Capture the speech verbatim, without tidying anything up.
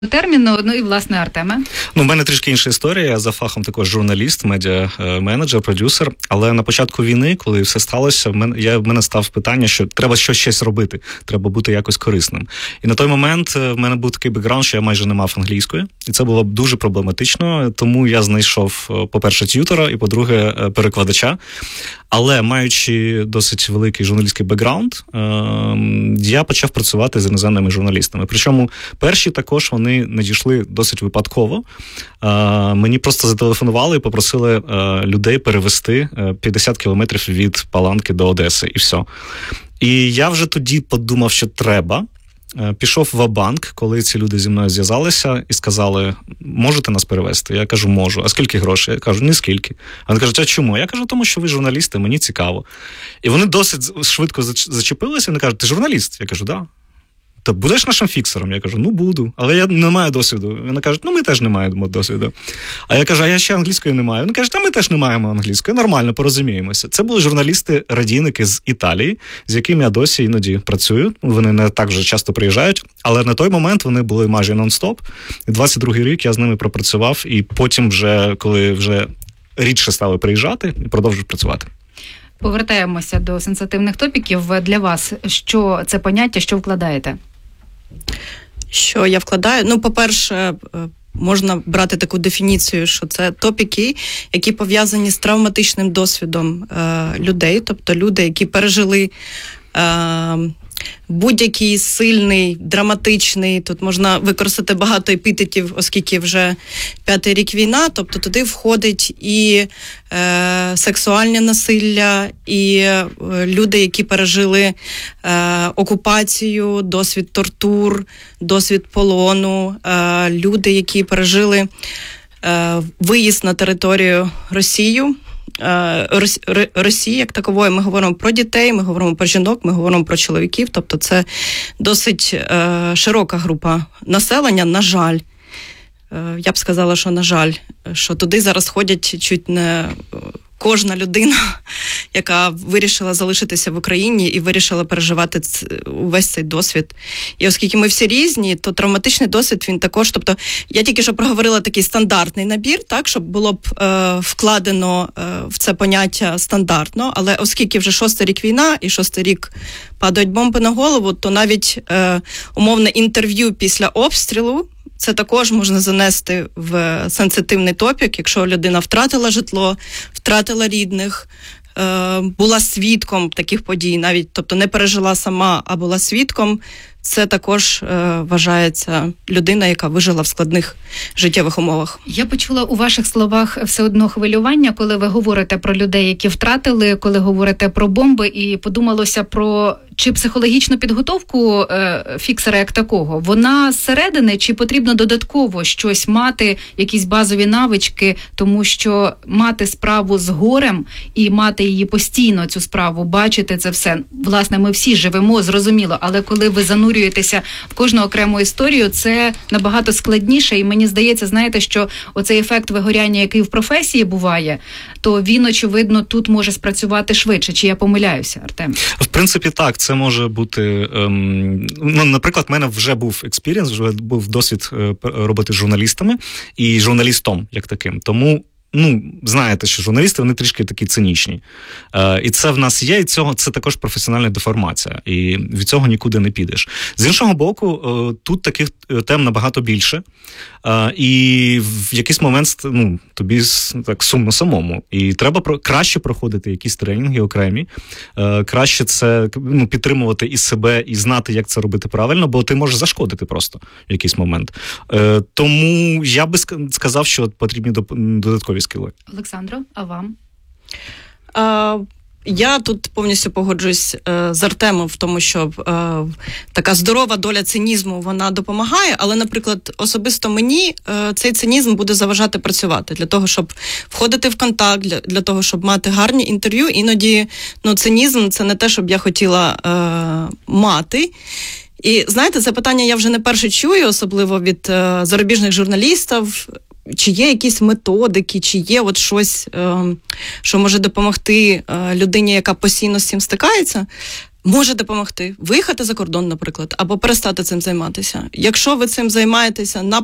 терміну, ну і, власне, Артеме. Ну, в мене трішки інша історія. Я за фахом також журналіст, медіа-менеджер, продюсер. Але на початку війни, коли все сталося, в мене, я, в мене став питання, що треба щось, щось робити, треба бути якось корисним. І на той момент в мене був такий бекграунд, що я майже не мав англійської. І це було дуже проблематично, тому я знайшов, по-перше, т'ютора і, по-друге, перекладача. Але, маючи досить великий журналістський бекграунд, я почав працювати з іноземними журналістами. Причому перші також вони надійшли досить випадково. Мені просто зателефонували і попросили людей перевезти п'ятдесят кілометрів від Паланки до Одеси, і все. І я вже тоді подумав, що треба. Пішов ва-банк, коли ці люди зі мною зв'язалися і сказали, можете нас перевезти? Я кажу, можу. А скільки грошей? Я кажу, ні скільки. А вони кажуть, а чому? Я кажу, тому що ви журналісти, мені цікаво. І вони досить швидко зачепилися, і вони кажуть, ти журналіст? Я кажу, да. Та будеш нашим фіксером? Я кажу, ну буду, але я не маю досвіду. Вони кажуть, ну ми теж не маємо досвіду. А я кажу, а я ще англійської не маю. Вони кажуть, а ми теж не маємо англійської, нормально, порозуміємося. Це були журналісти-радійники з Італії, з якими я досі іноді працюю. Вони не так вже часто приїжджають, але на той момент вони були майже нон-стоп. І двадцять другий рік я з ними пропрацював, і потім вже, коли вже рідше стали приїжджати, і продовжую працювати. Повертаємося до сенситивних топіків. Для вас що це поняття, що вкладаєте? Що я вкладаю? Ну, по-перше, можна брати таку дефініцію, що це топіки, які пов'язані з травматичним досвідом е, людей, тобто люди, які пережили е, будь-який сильний, драматичний, тут можна використати багато епітетів, оскільки вже п'ятий рік війна, тобто туди входить і е, сексуальне насилля, і е, люди, які пережили е, окупацію, досвід тортур, досвід полону, е, люди, які пережили е, виїзд на територію Росії, Росії, як такової, ми говоримо про дітей, ми говоримо про жінок, ми говоримо про чоловіків, тобто це досить е, широка група населення, на жаль. Е, я б сказала, що на жаль, що туди зараз ходять чуть не кожна людина, яка вирішила залишитися в Україні і вирішила переживати увесь цей досвід. І оскільки ми всі різні, то травматичний досвід, він також, тобто я тільки що проговорила такий стандартний набір, так, щоб було б е, вкладено е, в це поняття стандартно, але оскільки вже шостий рік війна і шостий рік падають бомби на голову, то навіть е, умовне інтерв'ю після обстрілу, це також можна занести в сенситивний топік, якщо людина втратила житло, втратила рідних, е, була свідком таких подій, навіть, тобто не пережила сама, а була свідком, це також е, вважається людина, яка вижила в складних життєвих умовах. Я почула у ваших словах все одно хвилювання, коли ви говорите про людей, які втратили, коли говорите про бомби, і подумалося про чи психологічну підготовку е, фіксера як такого. Вона зсередини, чи потрібно додатково щось мати, якісь базові навички, тому що мати справу з горем і мати її постійно, цю справу, бачити це все. Власне, ми всі живемо, зрозуміло, але коли ви занурюєтеся в кожну окрему історію, це набагато складніше, і мені здається, знаєте, що оцей ефект вигоряння, який в професії буває, то він, очевидно, тут може спрацювати швидше. Чи я помиляюся, Артем? В принципі, так, це може бути, ем, ну, наприклад, в мене вже був експірієнс, вже був досвід е, роботи з журналістами і журналістом як таким. Тому, ну, знаєте, що журналісти, вони трішки такі цинічні. Е, і це в нас є, і цього, це також професіональна деформація. І від цього нікуди не підеш. З іншого боку, е, тут таких тем набагато більше. Е, і в якийсь момент, ну, тобі так сумно самому. І треба про, краще проходити якісь тренінги окремі. Е, краще це, ну, підтримувати і себе, і знати, як це робити правильно, бо ти можеш зашкодити просто в якийсь момент. Е, тому я би сказав, що потрібні додаткові скіли. Олександро, а вам? А, я тут повністю погоджуюсь е, з Артемом в тому, що е, така здорова доля цинізму, вона допомагає, але, наприклад, особисто мені е, цей цинізм буде заважати працювати. Для того, щоб входити в контакт, для, для того, щоб мати гарні інтерв'ю, іноді, ну, цинізм – це не те, щоб я хотіла е, мати. І, знаєте, це питання я вже не перше чую, особливо від е, зарубіжних журналістів. Чи є якісь методики, чи є от щось, е, що може допомогти е, людині, яка постійно з цим стикається? може допомогти виїхати за кордон, наприклад, або перестати цим займатися. Якщо ви цим займаєтеся на